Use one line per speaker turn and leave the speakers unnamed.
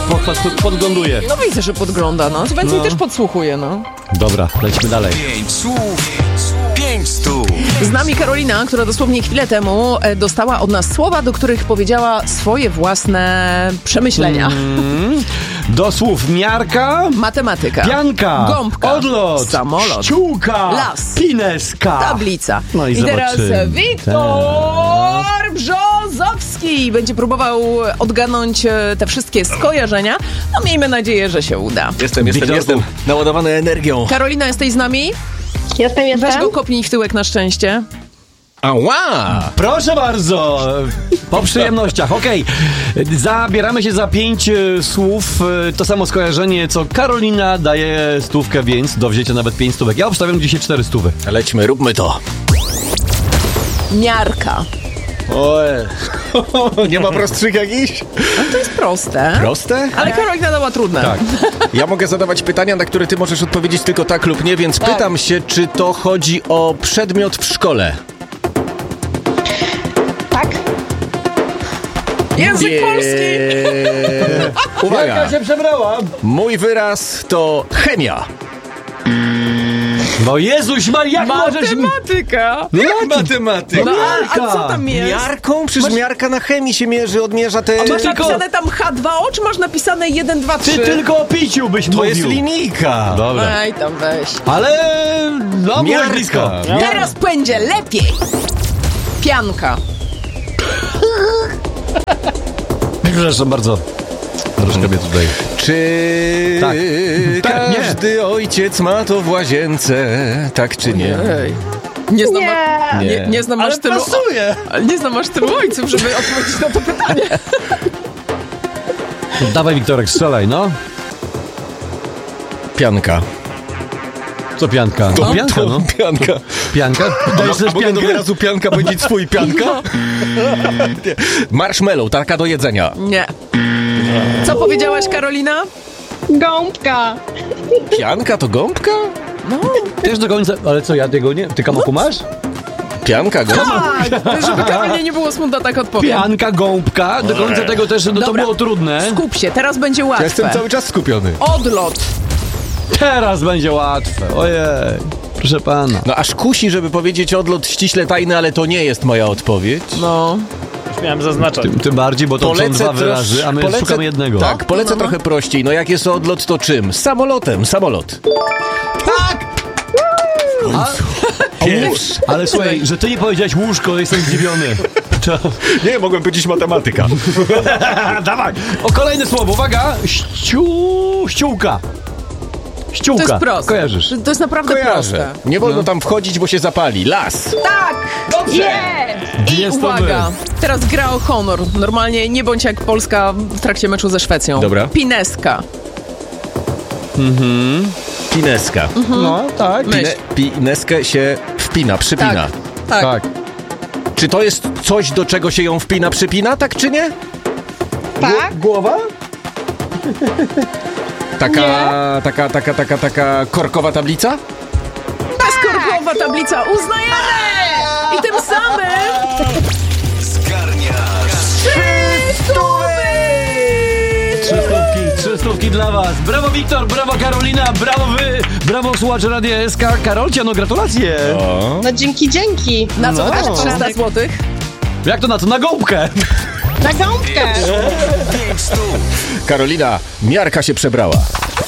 podgląduje.
No widzę, że podgląda, no. Więcej też podsłuchuje, no.
Dobra, lecimy dalej.
5 słów, 5 stów.
Z nami Karolina, która dosłownie chwilę temu dostała od nas słowa, do których powiedziała swoje własne przemyślenia.
Do słów miarka,
Matematyka,
pianka,
gąbka,
odlot,
samolot,
ściółka,
las,
pineska,
tablica.
No i
teraz
zobaczymy.
Wiktor Brzozowski będzie próbował odgadnąć te wszystkie skojarzenia. No miejmy nadzieję, że się uda.
Jestem naładowany energią.
Karolina, jesteś z nami?
Jestem.
Weź go kopnij w tyłek na szczęście.
Ała!
Proszę bardzo, po przyjemnościach. Okej, zabieramy się za 5 słów. To samo skojarzenie, co Karolina daje stówkę, więc do wzięcia nawet 5 stówek. Ja obstawiam dzisiaj 4 stówy.
Lećmy, róbmy to.
Miarka.
Oj. Nie ma prostszych jakichś?
No to jest proste.
Proste?
Ale Karolina dała trudne.
Tak.
Ja mogę zadawać pytania, na które ty możesz odpowiedzieć tylko tak lub nie, więc pytam się, czy to chodzi o przedmiot w szkole.
Tak.
Język polski.
Uwaga,
Jaka się przebrała?
mój wyraz to chemia.
No Jezuś Maria, jak możesz...
Matematyka.
Matematyka.
No, a co tam jest?
Miarką? Przecież miarka na chemii się mierzy, odmierza te...
Masz
tylko-
napisane tam H2O, czy masz napisane 1, 2, 3?
Ty tylko o piciu byś
To
mówił.
jest linijka.
Dobra.
Ej, tam weź.
Ale... No, byłeś
Miarka.
blisko.
Teraz będzie lepiej. Pianka.
Przepraszam bardzo. Troszkę mnie tutaj...
Czy
Tak.
każdy ojciec ma to w łazience, tak czy nie?
Ej. Nie znam,
Nie.
nie znam aż tylu.
pasuje.
Ale nie znam aż tylu ojców, żeby odpowiedzieć na to pytanie.
Dawaj, Wiktorek, strzelaj, no.
Pianka.
Co pianka?
To
pianka, no.
Pianka.
Pianka? Dajesz też
A mogę do
piankę?
wyrazu pianka powiedzieć swój pianka? Nie. Marshmallow, taka do jedzenia.
Nie. Co powiedziałaś, Karolina?
Gąbka.
Pianka to gąbka?
No.
Też do końca... Ale co, ja tego nie... Ty kamoku masz?
Pianka, gąbka?
Tak, żeby Karolinie nie było smutno, tak odpowiem.
Pianka, gąbka. Do końca tego też, no to
Dobra.
było trudne.
Skup się, teraz będzie
Ja jestem
łatwe.
cały czas skupiony.
Odlot.
Teraz będzie łatwe. Ojej. Proszę pana.
No aż kusi, żeby powiedzieć odlot ściśle tajny, ale to nie jest moja odpowiedź.
No.
Miałem zaznaczać.
Tym bardziej, bo to są dwa wyrazy, a my szukamy jednego.
Tak, polecę trochę prościej. No jak jest odlot, to czym? Samolotem, samolot.
Ale słuchaj, że ty nie powiedziałeś łóżko, jestem zdziwiony. To...
Nie, mogłem powiedzieć matematyka.
Dawaj! O, kolejne słowo, uwaga! Ściółka. Ściółka.
To jest proste.
Kojarzysz?
To jest naprawdę
Kojarzę.
proste.
Nie wolno tam wchodzić, bo się zapali. Las.
Tak! I
Jest to
uwaga, teraz gra o honor. Normalnie nie bądź jak Polska w trakcie meczu ze Szwecją.
Dobra.
Pineska.
Pineska.
No, tak.
Myśl.
Pineskę się wpina, przypina.
Tak.
Tak.
Czy to jest coś, do czego się ją wpina, przypina, tak czy nie?
Tak.
Głowa?
Taka korkowa tablica?
Bezkorkowa tablica, uznajemy! I tym samym...
Zgarniasz.
3 stówki dla was. Brawo Wiktor, brawo Karolina, brawo wy, brawo słuchacze Radia SK. Karolcia, no gratulacje.
No dzięki.
Na co
No.
masz 300 złotych?
Jak to na co? Na gąbkę.
Na gąbkę.
5 stów. Karolina, miarka się przebrała.